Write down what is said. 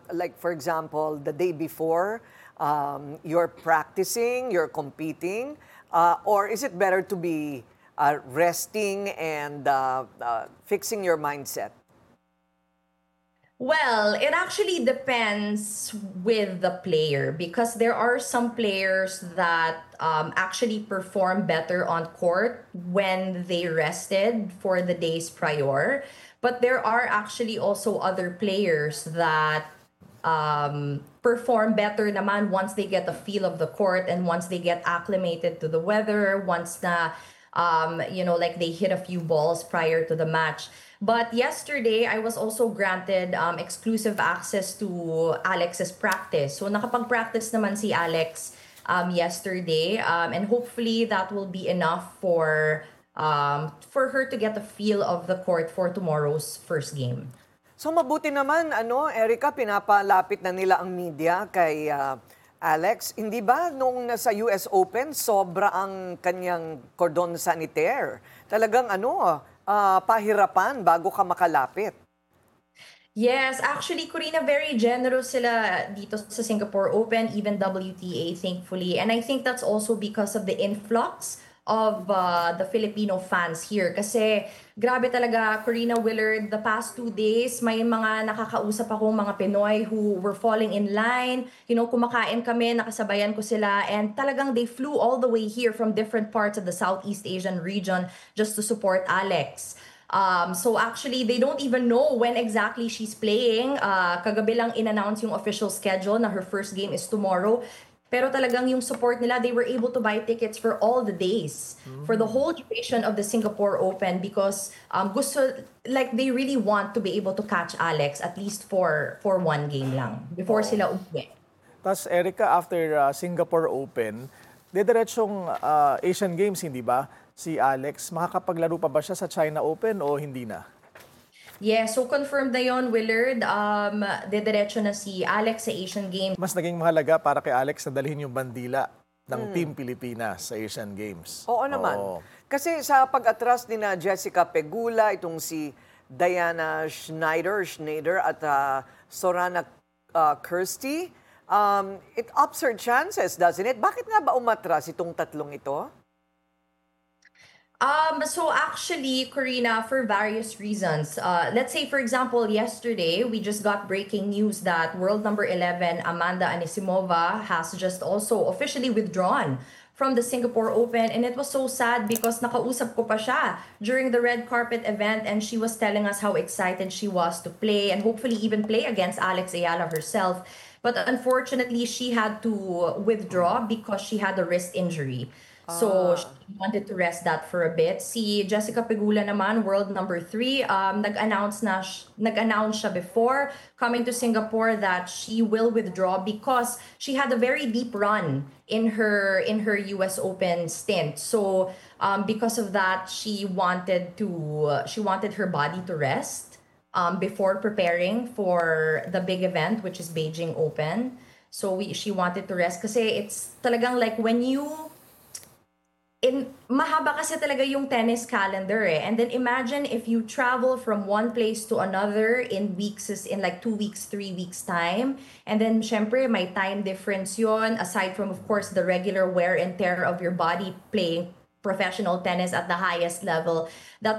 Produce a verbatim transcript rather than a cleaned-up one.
like for example, the day before, um, you're practicing, you're competing, uh, or is it better to be uh, resting and uh, uh, fixing your mindset? Well, it actually depends with the player because there are some players that um, actually perform better on court when they rested for the days prior. But there are actually also other players that um, perform better naman once they get a feel of the court and once they get acclimated to the weather, once na, um, you know, like they hit a few balls prior to the match. But yesterday, I was also granted um, exclusive access to Alex's practice. So nakapag-practice naman si Alex um, yesterday, um, and hopefully that will be enough for um, for her to get a feel of the court for tomorrow's first game. So mabuti naman, ano, Erica, pinapalapit na nila ang media kay ah, Alex. Hindi ba nung nasa U S Open, sobra ang kanyang cordon sanitaire? Talagang ano, ah, pahirapan bago ka makalapit. Yes, actually, Corina, very generous sila dito sa Singapore Open, even W T A, thankfully. And I think that's also because of the influx of uh, the Filipino fans here. Kasi grabe talaga, Corina Willard, the past two days, may mga nakakausap akong mga Pinoy who were falling in line. You know, kumakain kami, nakasabayan ko sila. And talagang they flew all the way here from different parts of the Southeast Asian region just to support Alex. Um, so actually, they don't even know when exactly she's playing. Uh, kagabi lang in-announce yung official schedule na her first game is tomorrow. Pero talagang yung support nila, they were able to buy tickets for all the days, for the whole duration of the Singapore Open because um, gusto, like they really want to be able to catch Alex at least for for one game lang before sila umuwi. Tapos Erica, after uh, Singapore Open, dediretsyong uh, Asian Games, hindi ba? Si Alex, makakapaglaro pa ba siya sa China Open o hindi na? Yeah, so confirmed na yon, Willard. Um, dediretso na si Alex sa Asian Games. Mas naging mahalaga para kay Alex na dalhin yung bandila ng Team Pilipinas sa Asian Games. Oo naman. Oo. Kasi sa pag-atras ni na Jessica Pegula, itong si Diana Schneider, Schneider at ah, Sorana ah, Kirsty, um, it ups her chances, doesn't it? Bakit nga ba umatras itong tatlong ito? Um, so actually, Karina, for various reasons. Uh, let's say, for example, yesterday we just got breaking news that world number eleven, Amanda Anisimova, has just also officially withdrawn from the Singapore Open. And it was so sad because nakausap ko pa siya during the red carpet event and she was telling us how excited she was to play and hopefully even play against Alex Ayala herself. But unfortunately, she had to withdraw because she had a wrist injury. So she wanted to rest that for a bit. Si Jessica Pegula naman, world number three, um, nag-announce na sh- nag-announce siya before coming to Singapore that she will withdraw because she had a very deep run in her in her U S Open stint. So um, because of that, she wanted to uh, she wanted her body to rest um, before preparing for the big event, which is Beijing Open. So we, she wanted to rest kasi it's talagang like when you in mahaba kasi talaga yung tennis calendar eh. And then imagine if you travel from one place to another in weeks, is in like two weeks, three weeks time. And then syempre may time difference yon aside from of course the regular wear and tear of your body playing professional tennis at the highest level. That